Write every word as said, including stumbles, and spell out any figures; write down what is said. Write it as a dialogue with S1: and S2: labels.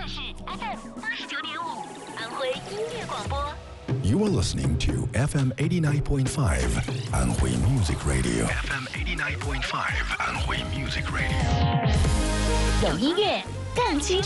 S1: 是 F M 八十九点五，安徽音乐广播。
S2: You are listening to F M eighty-nine point five 安徽 Music Radio.
S3: F M eighty-nine point five 安徽 Music Radio.
S1: 有音乐更清楚。